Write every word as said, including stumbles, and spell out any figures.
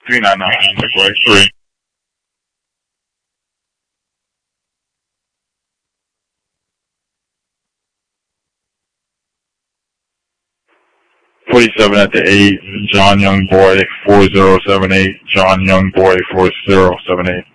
three nine nine, McWay, three. forty-seven at the eight, John Young Boy, four zero seven eight, John Young Boy, four zero seven eight.